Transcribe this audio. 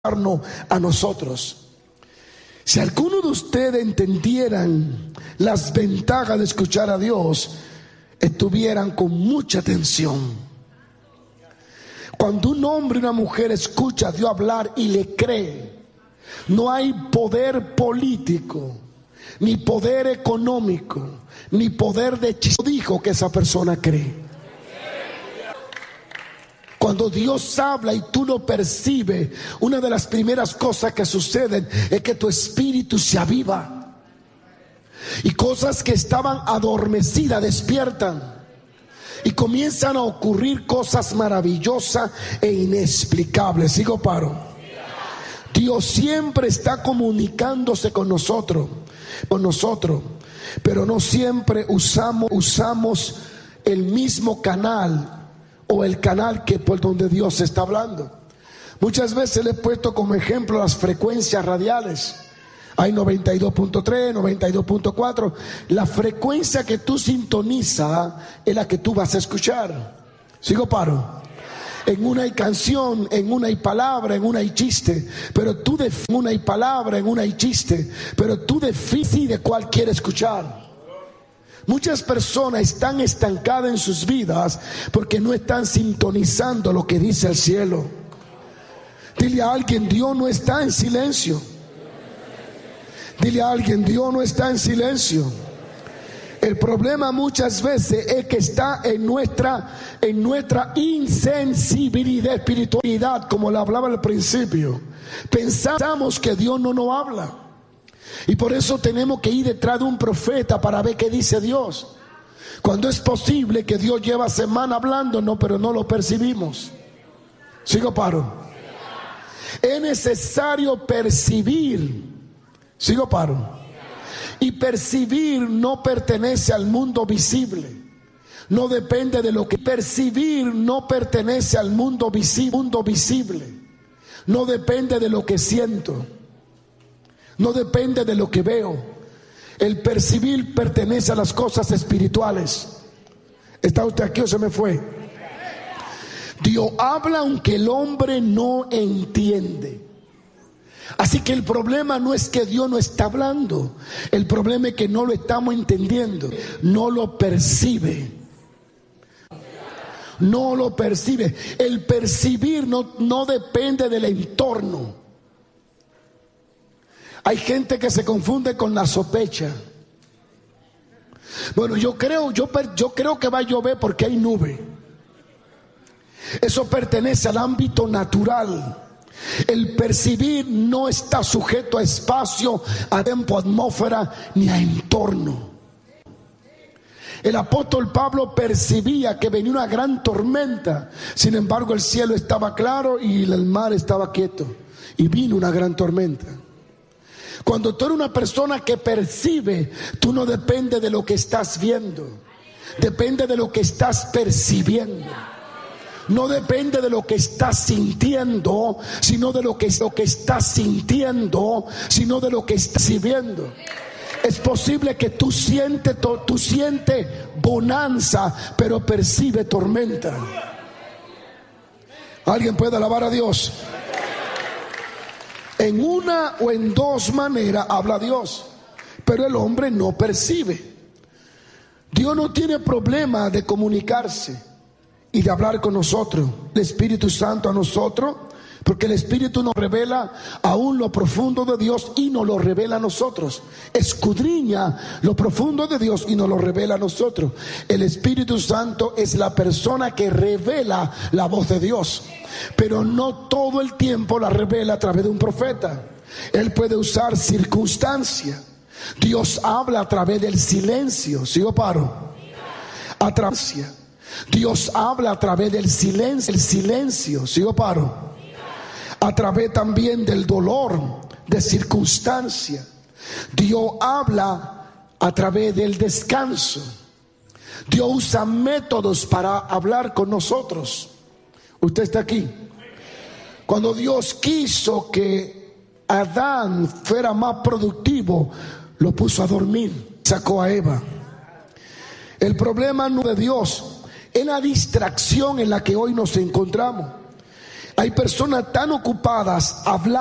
a nosotros. Si alguno de ustedes entendieran las ventajas de escuchar a Dios, estuvieran con mucha atención. Cuando un hombre y una mujer escucha a Dios hablar y le cree, no hay poder político, ni poder económico, ni poder de hechizo dijo que esa persona cree. Cuando Dios habla y tú lo percibes, una de las primeras cosas que suceden es que tu espíritu se aviva. Y cosas que estaban adormecidas despiertan. Y comienzan a ocurrir cosas maravillosas e inexplicables. ¿Sigo paro? Dios siempre está comunicándose con nosotros, pero no siempre usamos el mismo canal o el canal que por donde Dios está hablando. Muchas veces le he puesto como ejemplo las frecuencias radiales. Hay 92.3, 92.4. La frecuencia que tú sintonizas es la que tú vas a escuchar. ¿Sigo paro? En una hay canción, en una hay palabra, en una hay chiste, pero tú defines una hay palabra, en una hay chiste, pero tú decides cuál quieres escuchar. Muchas personas están estancadas en sus vidas porque no están sintonizando lo que dice el cielo. Dile a alguien: Dios no está en silencio. Dile a alguien: Dios no está en silencio. El problema muchas veces es que está en nuestra insensibilidad, espiritualidad, como le hablaba al principio. Pensamos que Dios no nos habla. Y por eso tenemos que ir detrás de un profeta para ver qué dice Dios. Cuando es posible que Dios lleva semana hablándonos, pero no lo percibimos. ¿Sigo paro? Es necesario percibir. ¿Sigo paro? Y percibir no pertenece al mundo visible. No depende de lo que... Percibir no pertenece al mundo visible. No depende de lo que siento. No depende de lo que veo. El percibir pertenece a las cosas espirituales. ¿Está usted aquí o se me fue? Dios habla aunque el hombre no entiende. Así que el problema no es que Dios no está hablando. El problema es que no lo estamos entendiendo. No lo percibe. No lo percibe. El percibir no depende del entorno. Hay gente que se confunde con la sospecha. Bueno, yo creo que va a llover porque hay nube. Eso pertenece al ámbito natural. El percibir no está sujeto a espacio, a tiempo, a atmósfera, ni a entorno. El apóstol Pablo percibía que venía una gran tormenta. Sin embargo, el cielo estaba claro y el mar estaba quieto. Y vino una gran tormenta. Cuando tú eres una persona que percibe, tú no dependes de lo que estás viendo. Depende de lo que estás percibiendo. No depende de lo que estás sintiendo, sino de lo que estás sintiendo, sino de lo que estás viviendo. Es posible que tú sientes bonanza, pero percibe tormenta. ¿Alguien puede alabar a Dios? En una o en dos maneras habla Dios, pero el hombre no percibe. Dios no tiene problema de comunicarse y de hablar con nosotros, el Espíritu Santo a nosotros, porque el Espíritu nos revela aún lo profundo de Dios y nos lo revela a nosotros. Escudriña lo profundo de Dios y nos lo revela a nosotros. El Espíritu Santo es la persona que revela la voz de Dios, pero no todo el tiempo la revela a través de un profeta. Él puede usar circunstancia. Dios habla a través del silencio. ¿Sigo paro? Dios habla a través del silencio. El silencio. ¿Sigo paro? A través también del dolor, de circunstancia. Dios habla a través del descanso. Dios usa métodos para hablar con nosotros. Usted está aquí. Cuando Dios quiso que Adán fuera más productivo, lo puso a dormir, sacó a Eva. El problema no de Dios es la distracción en la que hoy nos encontramos. Hay personas tan ocupadas hablando